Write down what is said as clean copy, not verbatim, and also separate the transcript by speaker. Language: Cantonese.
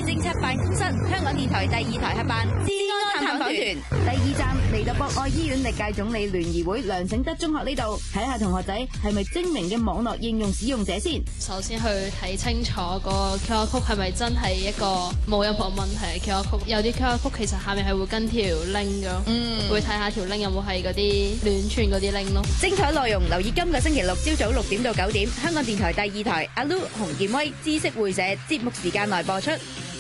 Speaker 1: 政策辦公室，香港電台第2台合辦治安探訪團。第2站嚟到博愛醫院歷屆總理聯誼會梁醒德中學呢度，睇下同學仔係咪精明嘅網絡應用使用者先。
Speaker 2: 首先去睇清楚個 QR code 係咪真係一個冇任何問題嘅 QR code。有啲 QR code 其實下面係會跟條 link 㗎，會睇下條 link 有冇係嗰啲亂串嗰啲 link 咯。
Speaker 1: 精彩內容留意今個星期六朝早6點到9點，香港電台第2台阿 Lu、洪建威知識會社節目時間內播出。